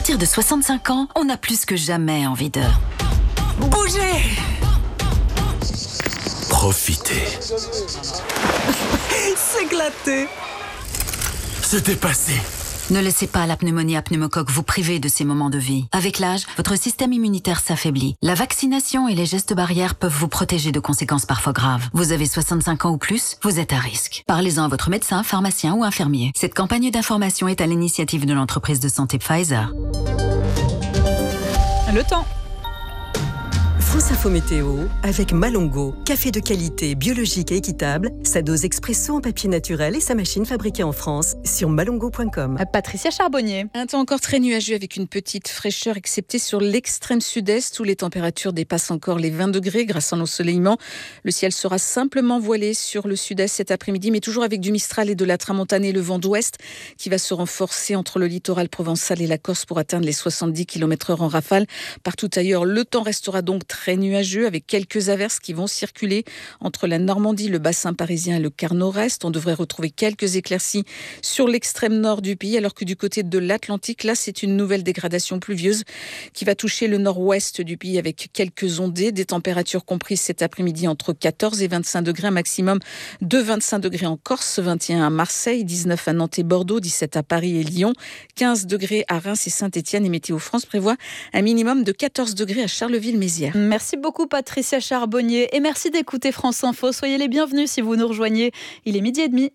partir de 65 ans, on a plus que jamais envie de bouger. Profitez. S'éclater. Se dépasser. Ne laissez pas la pneumonie à pneumocoque vous priver de ces moments de vie. Avec l'âge, votre système immunitaire s'affaiblit. La vaccination et les gestes barrières peuvent vous protéger de conséquences parfois graves. Vous avez 65 ans ou plus, vous êtes à risque. Parlez-en à votre médecin, pharmacien ou infirmier. Cette campagne d'information est à l'initiative de l'entreprise de santé Pfizer. Le temps. France Info Météo avec Malongo, café de qualité biologique et équitable, sa dose expresso en papier naturel et sa machine fabriquée en France sur malongo.com. Patricia Charbonnier. Un temps encore très nuageux avec une petite fraîcheur excepté sur l'extrême sud-est où les températures dépassent encore les 20 degrés grâce à l'ensoleillement. Le ciel sera simplement voilé sur le sud-est cet après-midi mais toujours avec du Mistral et de la tramontane et le vent d'ouest qui va se renforcer entre le littoral provençal et la Corse pour atteindre les 70 km/h en rafale. Partout ailleurs, le temps restera donc très nuageux avec quelques averses qui vont circuler entre la Normandie, le bassin parisien et le quart nord-est. On devrait retrouver quelques éclaircies sur l'extrême nord du pays alors que du côté de l'Atlantique, là c'est une nouvelle dégradation pluvieuse qui va toucher le nord-ouest du pays avec quelques ondées, des températures comprises cet après-midi entre 14 et 25 degrés, un maximum de 25 degrés en Corse, 21 à Marseille, 19 à Nantes et Bordeaux, 17 à Paris et Lyon, 15 degrés à Reims et Saint-Étienne et Météo France prévoit un minimum de 14 degrés à Charleville-Mézières. Merci beaucoup Patricia Charbonnier et merci d'écouter France Info. Soyez les bienvenus si vous nous rejoignez. Il est 12h30.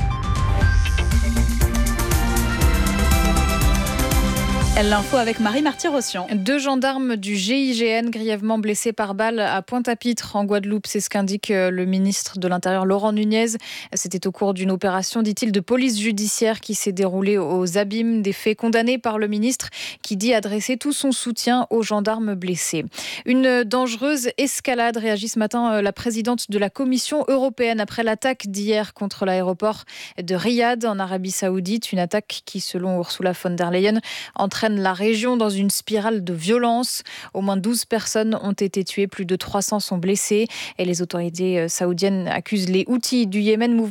L'info avec Marie Marty-Rossian. 2 gendarmes du GIGN grièvement blessés par balle à Pointe-à-Pitre en Guadeloupe. C'est ce qu'indique le ministre de l'Intérieur Laurent Nunez. C'était au cours d'une opération, dit-il, de police judiciaire qui s'est déroulée aux abîmes des faits condamnés par le ministre qui dit adresser tout son soutien aux gendarmes blessés. Une dangereuse escalade réagit ce matin la présidente de la Commission européenne après l'attaque d'hier contre l'aéroport de Riyad en Arabie Saoudite. Une attaque qui, selon Ursula von der Leyen, entraîne la région dans une spirale de violence. Au moins 12 personnes ont été tuées, plus de 300 sont blessées et les autorités saoudiennes accusent les Houthis du Yémen,